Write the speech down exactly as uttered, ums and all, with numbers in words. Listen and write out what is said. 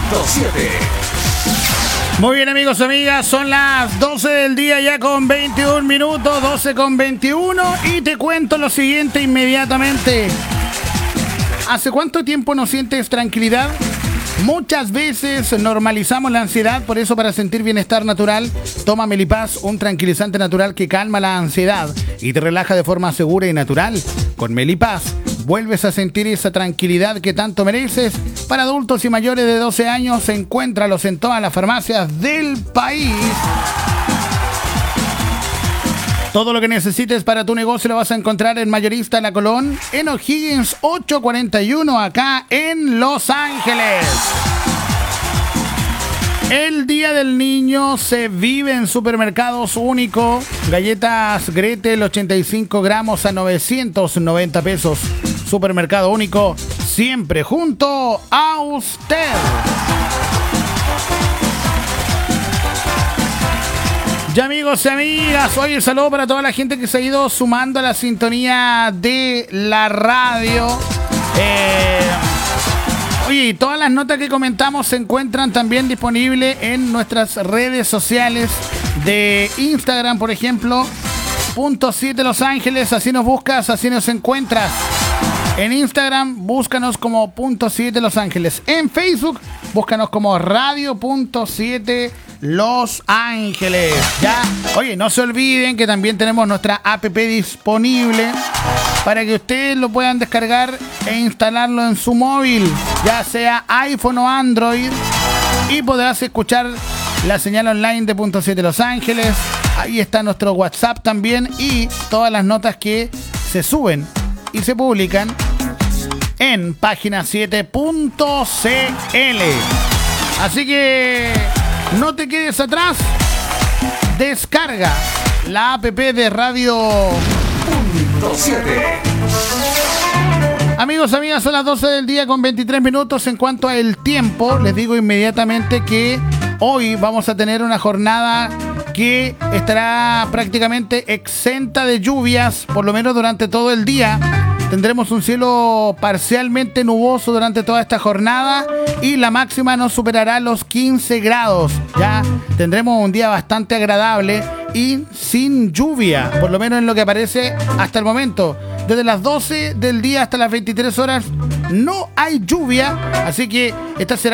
punto siete. Muy bien, amigos, amigas, son las doce del día ya con veintiún minutos, doce con veintiuno, y te cuento lo siguiente inmediatamente. ¿Hace cuánto tiempo no sientes tranquilidad? Muchas veces normalizamos la ansiedad, por eso para sentir bienestar natural, toma Melipaz, un tranquilizante natural que calma la ansiedad y te relaja de forma segura y natural. Con Melipaz vuelves a sentir esa tranquilidad que tanto mereces. Para adultos y mayores de doce años, encuéntralos en todas las farmacias del país. Todo lo que necesites para tu negocio lo vas a encontrar en Mayorista La Colón, en O'Higgins ochocientos cuarenta y uno, acá en Los Ángeles. El Día del Niño se vive en Supermercados Único. Galletas Gretel ochenta y cinco gramos a novecientos noventa pesos. Supermercado Único, siempre junto a usted. Ya, amigos y amigas, hoy un saludo para toda la gente que se ha ido sumando a la sintonía de la radio. Eh, oye, todas las notas que comentamos se encuentran también disponibles en nuestras redes sociales de Instagram, por ejemplo, punto siete Los Ángeles, así nos buscas, así nos encuentras. En Instagram, búscanos como punto siete Los Ángeles. En Facebook, búscanos como radio punto siete Los Ángeles. Ya, oye, no se olviden que también tenemos nuestra app disponible para que ustedes lo puedan descargar e instalarlo en su móvil, ya sea iPhone o Android, y podrás escuchar la señal online de punto siete Los Ángeles. Ahí está nuestro WhatsApp también y todas las notas que se suben y se publican en página siete punto c l. Así que no te quedes atrás. Descarga la app de Radio Punto siete. Amigos, amigas, son las doce del día con veintitrés minutos. En cuanto al tiempo, les digo inmediatamente que hoy vamos a tener una jornada que estará prácticamente exenta de lluvias, por lo menos durante todo el día. Tendremos un cielo parcialmente nuboso durante toda esta jornada y la máxima no superará los quince grados. Ya tendremos un día bastante agradable y sin lluvia, por lo menos en lo que aparece hasta el momento. Desde las doce del día hasta las veintitrés horas no hay lluvia, así que esta será